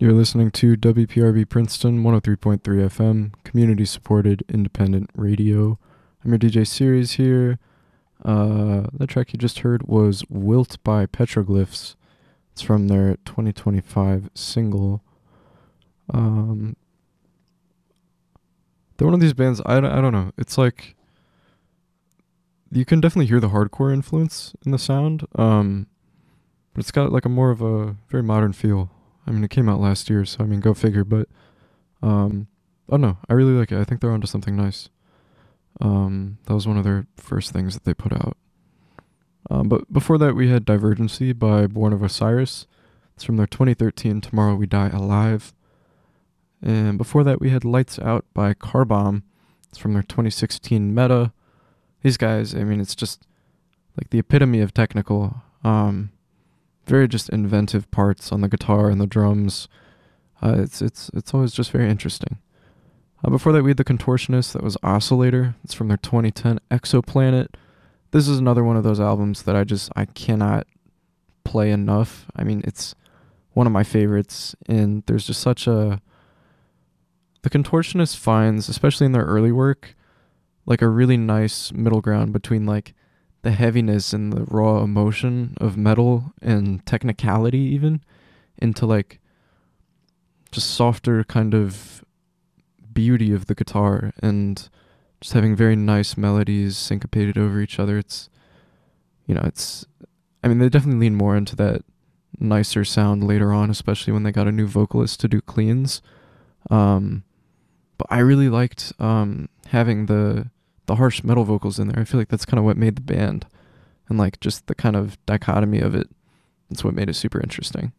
You're listening to WPRB Princeton 103.3 FM, community supported independent radio. I'm your DJ Series here. The track you just heard was Wilt by Petroglyphs. It's from their 2025 single. They're one of these bands, I don't know. It's like, you can definitely hear the hardcore influence in the sound, but it's got like a more of a very modern feel. I mean, it came out last year, so I mean, go figure, but I don't know. I really like it. I think they're onto something nice. That was one of their first things that they put out. But before that, we had Divergency by Born of Osiris. It's from their 2013 Tomorrow We Die Alive. And before that, we had Lights Out by Carbomb. It's from their 2016 Meta. These guys, I mean, it's just like the epitome of technical. Very just inventive parts on the guitar and the drums. It's always just very interesting. Before that, we had The Contortionist. That was Oscillator. It's from their 2010 Exoplanet. This is another one of those albums that I cannot play enough. I mean, it's one of my favorites, and there's just such a... The Contortionist finds, especially in their early work, like a really nice middle ground between like the heaviness and the raw emotion of metal and technicality even into like just softer kind of beauty of the guitar and just having very nice melodies syncopated over each other. I mean, they definitely lean more into that nicer sound later on, especially when they got a new vocalist to do cleans. But I really liked having the harsh metal vocals in there. I feel like that's kind of what made the band, and like just the kind of dichotomy of it. That's what made it super interesting.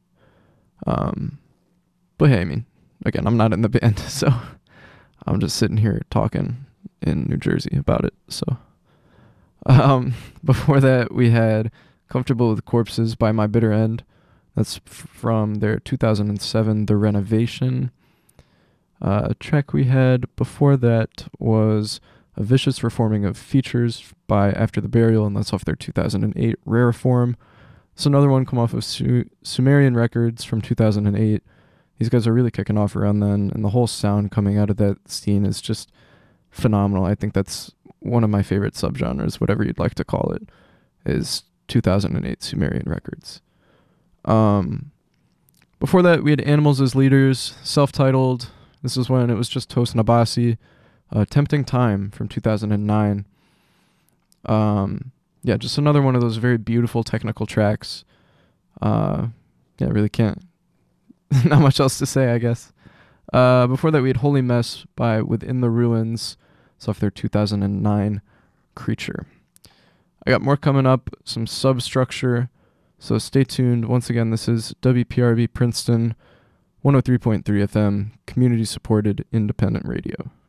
But hey, I mean, again, I'm not in the band, so I'm just sitting here talking in New Jersey about it. So before that, we had Comfortable with Corpses by My Bitter End. That's from their 2007 The Renovation. Track we had before that was A Vicious Reforming of Features by After the Burial, and that's off their 2008 Rare Form. It's another one come off of Sumerian Records from 2008. These guys are really kicking off around then, and the whole sound coming out of that scene is just phenomenal. I think that's one of my favorite subgenres, whatever you'd like to call it, is 2008 Sumerian Records. Before that, we had Animals as Leaders, self-titled. This is when it was just Toast Nabasi. Tempting Time from 2009. Yeah, just another one of those very beautiful technical tracks. Yeah, I really can't. Not much else to say, I guess. Before that, we had Holy Mess by Within the Ruins. It's off their 2009 Creature. I got more coming up, some substructure, so stay tuned. Once again, this is WPRB Princeton, 103.3 FM, community-supported independent radio.